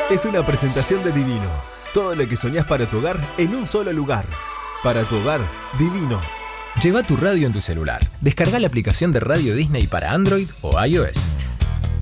es una presentación de Divino. Todo lo que soñás para tu hogar en un solo lugar. Para tu hogar, Divino. Lleva tu radio en tu celular. Descarga la aplicación de Radio Disney para Android o iOS.